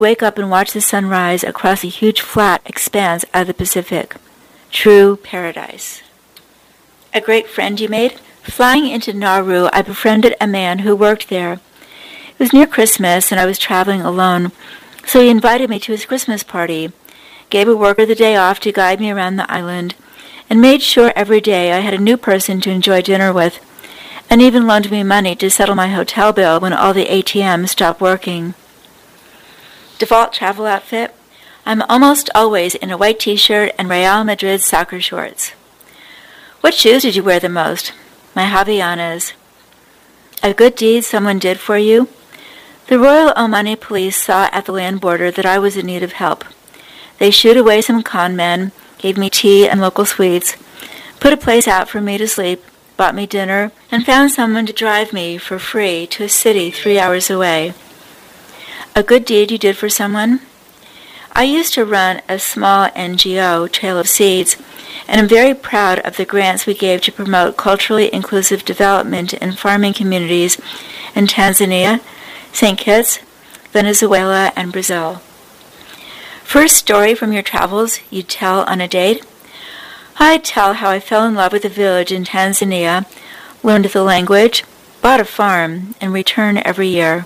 wake up and watch the sunrise across a huge flat expanse of the Pacific. True paradise. A great friend you made? Flying into Nauru, I befriended a man who worked there. It was near Christmas, and I was traveling alone, so he invited me to his Christmas party, gave a worker the day off to guide me around the island, and made sure every day I had a new person to enjoy dinner with, and even loaned me money to settle my hotel bill when all the ATMs stopped working. Default travel outfit? I'm almost always in a white t-shirt and Real Madrid soccer shorts. What shoes did you wear the most? My Havaianas. A good deed someone did for you? The Royal Omani Police saw at the land border that I was in need of help. They shooed away some con men, gave me tea and local sweets, put a place out for me to sleep, bought me dinner, and found someone to drive me for free to a city 3 hours away. A good deed you did for someone? I used to run a small NGO, Trail of Seeds, and I'm very proud of the grants we gave to promote culturally inclusive development in farming communities in Tanzania, St. Kitts, Venezuela, and Brazil. First story from your travels you'd tell on a date? I'd tell how I fell in love with a village in Tanzania, learned the language, bought a farm, and returned every year.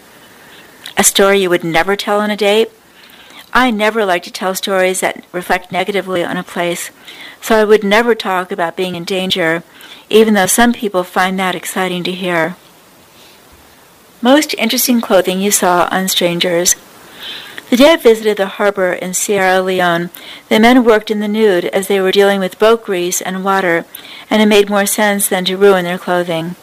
A story you would never tell on a date? I never like to tell stories that reflect negatively on a place, so I would never talk about being in danger, even though some people find that exciting to hear. Most interesting clothing you saw on strangers. The day I visited the harbor in Sierra Leone, the men worked in the nude as they were dealing with boat grease and water, and it made more sense than to ruin their clothing.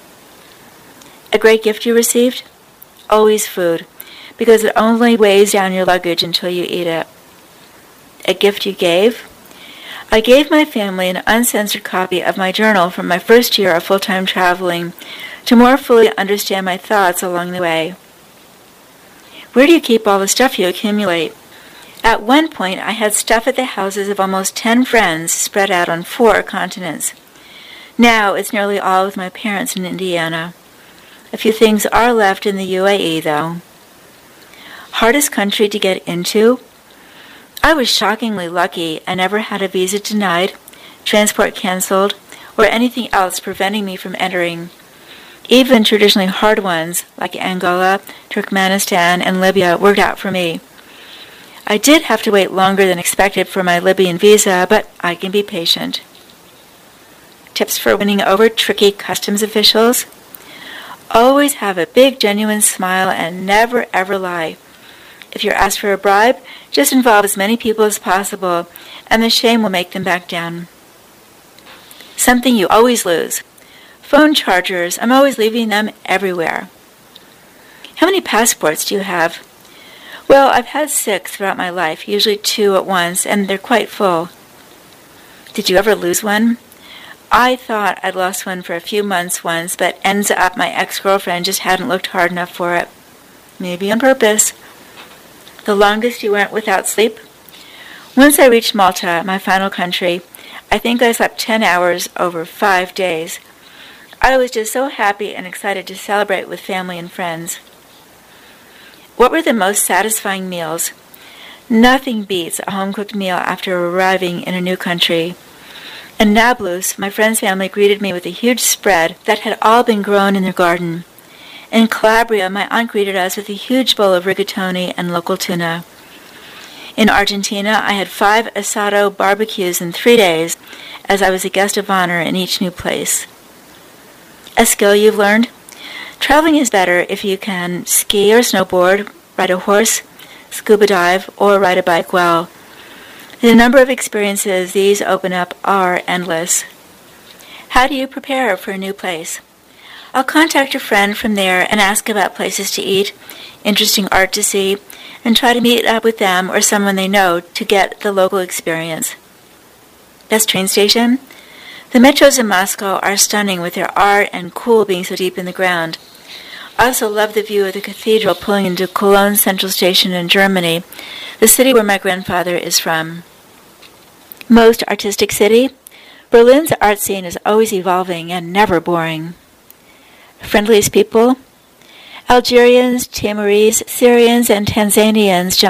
A great gift you received? Always food, because it only weighs down your luggage until you eat it. A gift you gave? I gave my family an uncensored copy of my journal from my first year of full-time traveling to more fully understand my thoughts along the way. Where do you keep all the stuff you accumulate? At one point, I had stuff at the houses of almost 10 friends spread out on 4 continents. Now, it's nearly all with my parents in Indiana. A few things are left in the UAE, though. Hardest country to get into? I was shockingly lucky and never had a visa denied, transport canceled, or anything else preventing me from entering. Even traditionally hard ones, like Angola, Turkmenistan, and Libya, worked out for me. I did have to wait longer than expected for my Libyan visa, but I can be patient. Tips for winning over tricky customs officials? Always have a big, genuine smile and never, ever lie. If you're asked for a bribe, just involve as many people as possible, and the shame will make them back down. Something you always lose. Phone chargers. I'm always leaving them everywhere. How many passports do you have? Well, I've had 6 throughout my life, usually 2 at once, and they're quite full. Did you ever lose one? I thought I'd lost one for a few months once, but ends up my ex-girlfriend just hadn't looked hard enough for it. Maybe on purpose. The longest you went without sleep? Once I reached Malta, my final country, I think I slept 10 hours over 5 days. I was just so happy and excited to celebrate with family and friends. What were the most satisfying meals? Nothing beats a home-cooked meal after arriving in a new country. In Nablus, my friend's family greeted me with a huge spread that had all been grown in their garden. In Calabria, my aunt greeted us with a huge bowl of rigatoni and local tuna. In Argentina, I had 5 asado barbecues in 3 days, as I was a guest of honor in each new place. A skill you've learned? Traveling is better if you can ski or snowboard, ride a horse, scuba dive, or ride a bike well. The number of experiences these open up are endless. How do you prepare for a new place? I'll contact a friend from there and ask about places to eat, interesting art to see, and try to meet up with them or someone they know to get the local experience. Best train station? The metros in Moscow are stunning with their art and cool being so deep in the ground. I also love the view of the cathedral pulling into Cologne Central Station in Germany, the city where my grandfather is from. Most artistic city? Berlin's art scene is always evolving and never boring. Friendliest people? Algerians, Timorese, Syrians, and Tanzanians